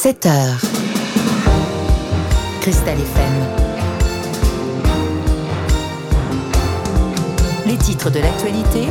7h. Cristal FM. Les titres de l'actualité.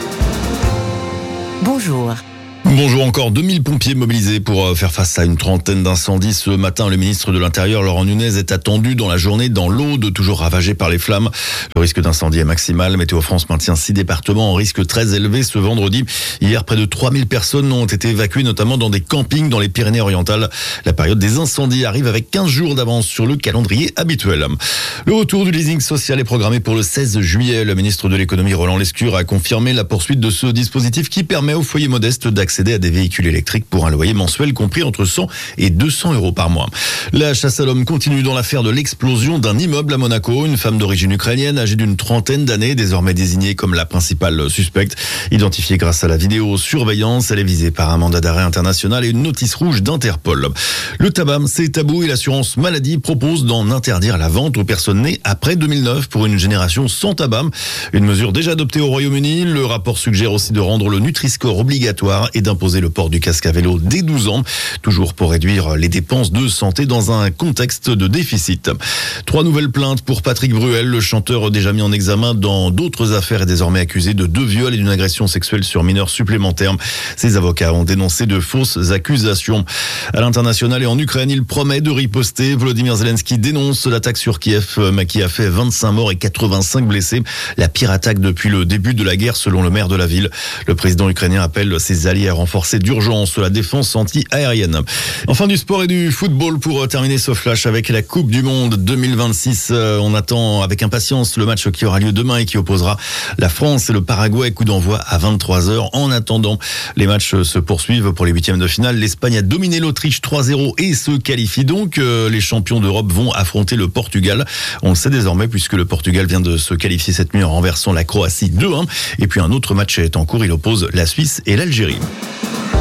Bonjour. Bonjour encore, 2000 pompiers mobilisés pour faire face à une trentaine d'incendies. Ce matin, le ministre de l'Intérieur, Laurent Nunez, est attendu dans la journée dans l'Aude, toujours ravagée par les flammes. Le risque d'incendie est maximal. Météo France maintient 6 départements en risque très élevé ce vendredi. Hier, près de 3000 personnes ont été évacuées, notamment dans des campings dans les Pyrénées-Orientales. La période des incendies arrive avec 15 jours d'avance sur le calendrier habituel. Le retour du leasing social est programmé pour le 16 juillet. Le ministre de l'économie, Roland Lescure, a confirmé la poursuite de ce dispositif qui permet aux foyers modestes d'accéder à des véhicules électriques pour un loyer mensuel compris entre 100 et 200 euros par mois. La chasse à l'homme continue dans l'affaire de l'explosion d'un immeuble à Monaco. Une femme d'origine ukrainienne âgée d'une trentaine d'années, désormais désignée comme la principale suspecte. Identifiée grâce à la vidéosurveillance, elle est visée par un mandat d'arrêt international et une notice rouge d'Interpol. Le tabac, c'est tabou et l'assurance maladie propose d'en interdire la vente aux personnes nées après 2009 pour une génération sans tabac. Une mesure déjà adoptée au Royaume-Uni. Le rapport suggère aussi de rendre le Nutri-Score obligatoire et d'imposer le port du casque à vélo dès 12 ans, toujours pour réduire les dépenses de santé dans un contexte de déficit. 3 nouvelles plaintes pour Patrick Bruel, le chanteur déjà mis en examen dans d'autres affaires est désormais accusé de 2 viols et d'une agression sexuelle sur mineurs supplémentaires. Ses avocats ont dénoncé de fausses accusations. À l'international et en Ukraine, il promet de riposter. Volodymyr Zelensky dénonce l'attaque sur Kiev qui a fait 25 morts et 85 blessés. La pire attaque depuis le début de la guerre selon le maire de la ville. Le président ukrainien appelle ses alliés à renforcer d'urgence la défense anti-aérienne. Enfin du sport et du football pour terminer ce flash avec la Coupe du Monde 2026. On attend avec impatience le match qui aura lieu demain et qui opposera la France et le Paraguay. Coup d'envoi à 23h. En attendant, les matchs se poursuivent pour les huitièmes de finale. L'Espagne a dominé l'Autriche 3-0 et se qualifie donc. Les champions d'Europe vont affronter le Portugal. On le sait désormais puisque le Portugal vient de se qualifier cette nuit en renversant la Croatie 2-1. Et puis un autre match est en cours. Il oppose la Suisse et l'Algérie.